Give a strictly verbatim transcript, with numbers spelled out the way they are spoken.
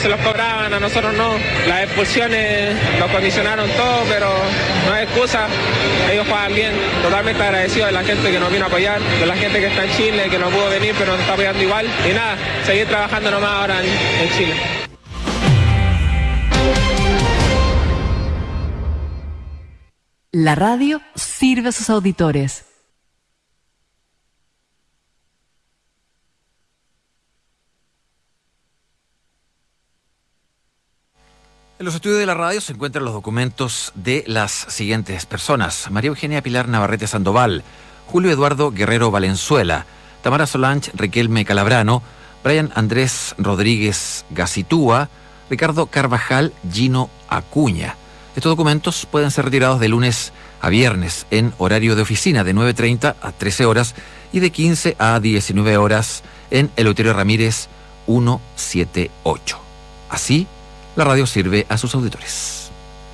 se los cobraban, a nosotros no. Las expulsiones los condicionaron todo, pero no es excusa. Ellos juegan bien, totalmente agradecido de la gente que nos vino a apoyar, de la gente que está en Chile, que no pudo venir, pero nos está apoyando igual. Y nada, seguir trabajando nomás ahora en, en Chile. La radio sirve a sus auditores. En los estudios de la radio se encuentran los documentos de las siguientes personas: María Eugenia Pilar Navarrete Sandoval, Julio Eduardo Guerrero Valenzuela, Tamara Solange Riquelme Calabrano, Brian Andrés Rodríguez Gacitúa, Ricardo Carvajal Gino Acuña. Estos documentos pueden ser retirados de lunes a viernes en horario de oficina de nueve treinta a trece horas y de quince a diecinueve horas en Eleuterio Ramírez ciento setenta y ocho. Así, la radio sirve a sus auditores.